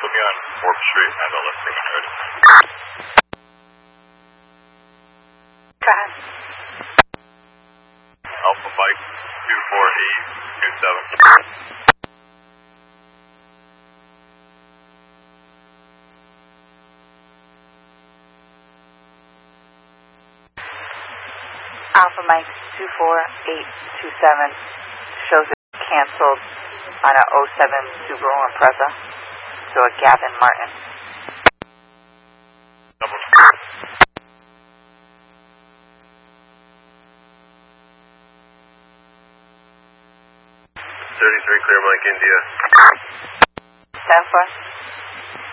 put me on Warp Street and the listing when you're ready. Go ahead. Alpha Mike 24827. Alpha Mike 24827 shows it canceled on a 07 Subaru Impreza to a Gavin Martin. Number 33 Clear Mike India. 10-4.